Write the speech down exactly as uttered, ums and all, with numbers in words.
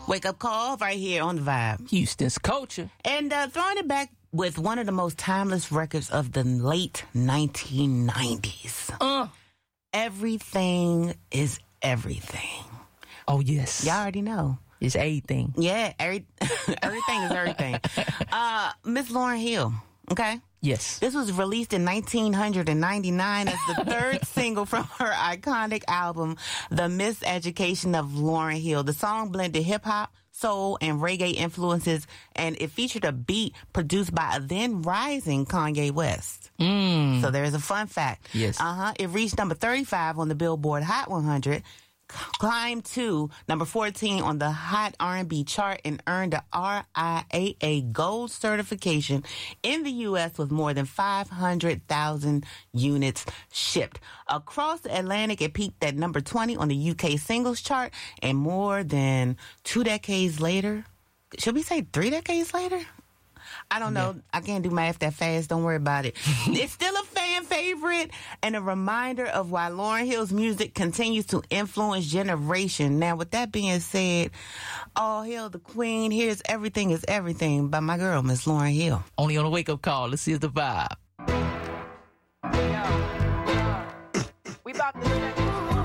Wake Up Call right here on the Vibe. Houston's culture. And uh, throwing it back with one of the most timeless records of the late nineteen nineties. Uh. Everything is everything. Oh, yes. Y'all already know. It's everything. Yeah, every, everything is everything. Uh, Miss Lauryn Hill, okay? Yes. This was released in nineteen ninety-nine as the third single from her iconic album, The Miseducation of Lauryn Hill. The song blended hip-hop, soul, and reggae influences, and it featured a beat produced by a then-rising Kanye West. Mm. So there's a fun fact. Yes. Uh-huh. It reached number thirty-five on the Billboard Hot one hundred, climbed to number fourteen on the Hot R and B chart, and earned a R I A A Gold certification in the U S with more than five hundred thousand units shipped. Across the Atlantic, it peaked at number twenty on the U K singles chart, and more than two decades later, should we say three decades later? I don't know. Yeah. I can't do math that fast. Don't worry about it. It's still a fan favorite and a reminder of why Lauryn Hill's music continues to influence generation. Now, with that being said, all hail the queen. Here's Everything is Everything by my girl, Miss Lauryn Hill. Only on a Wake Up Call. Let's see the vibe. Yo.